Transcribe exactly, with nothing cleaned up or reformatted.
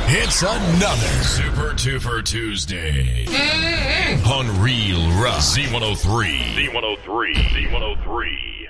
It's another Super Tufer Tuesday on Real Rock Z one oh three. Z one oh three. Z one oh three.